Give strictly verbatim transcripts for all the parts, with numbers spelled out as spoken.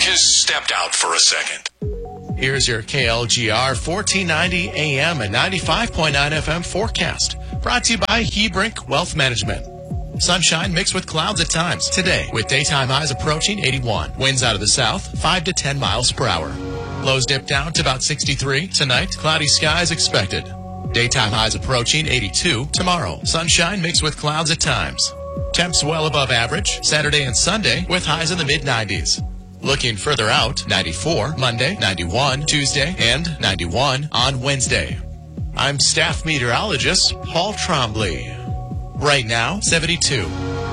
has stepped out for a second. Here's your K L G R fourteen ninety A M and ninety-five point nine F M forecast. Brought to you by Hebrink Wealth Management. Sunshine mixed with clouds at times today, with daytime highs approaching eighty-one. Winds out of the south, five to ten miles per hour. Lows dip down to about sixty-three. Tonight, cloudy skies expected. Daytime highs approaching eighty-two. Tomorrow, sunshine mixed with clouds at times. Temps well above average Saturday and Sunday with highs in the mid nineties. Looking further out, ninety-four Monday, ninety-one Tuesday, and ninety-one on Wednesday. I'm staff meteorologist Paul Trombley. Right now, seventy-two.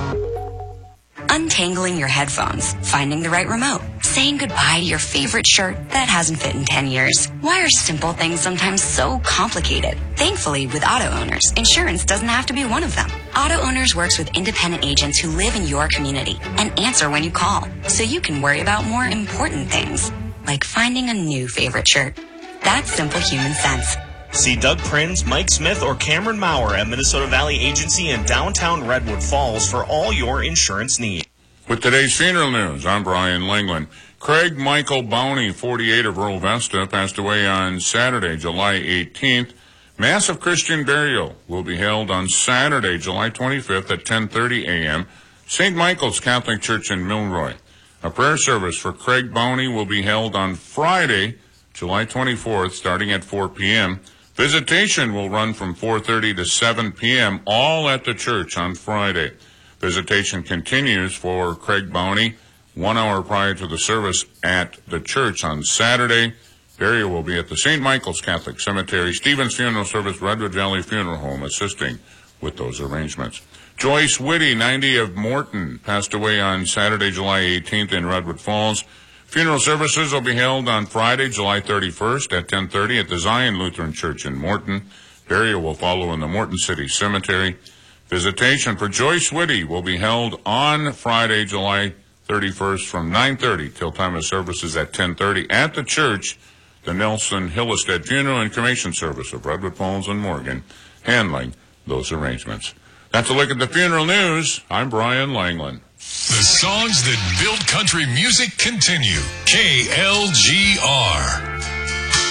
Untangling your headphones, finding the right remote, saying goodbye to your favorite shirt that hasn't fit in ten years. Why are simple things sometimes so complicated? Thankfully, with Auto Owners, insurance doesn't have to be one of them. Auto Owners works with independent agents who live in your community and answer when you call, so you can worry about more important things, like finding a new favorite shirt. That's simple human sense. See Doug Prinz, Mike Smith, or Cameron Maurer at Minnesota Valley Agency in downtown Redwood Falls for all your insurance needs. With today's funeral news, I'm Brian Langland. Craig Michael Bowney, forty-eight, of Rural Vesta, passed away on Saturday, July eighteenth. Mass of Christian burial will be held on Saturday, July twenty-fifth at ten thirty a.m. Saint Michael's Catholic Church in Milroy. A prayer service for Craig Bowney will be held on Friday, July twenty-fourth, starting at four p.m. Visitation will run from four thirty to seven p.m., all at the church on Friday. Visitation continues for Craig Bowney one hour prior to the service at the church on Saturday. Burial will be at the Saint Michael's Catholic Cemetery. Stevens Funeral Service, Redwood Valley Funeral Home, assisting with those arrangements. Joyce Whitty, ninety, of Morton, passed away on Saturday, July eighteenth in Redwood Falls. Funeral services will be held on Friday, July thirty-first at ten thirty at the Zion Lutheran Church in Morton. Burial will follow in the Morton City Cemetery. Visitation for Joyce Whitty will be held on Friday, July thirty-first from nine thirty till time of services at ten thirty at the church, the Nelson Hillestead Funeral and Cremation Service of Redwood Falls and Morgan, handling those arrangements. That's a look at the funeral news. I'm Brian Langland. The songs that build country music continue. K L G R.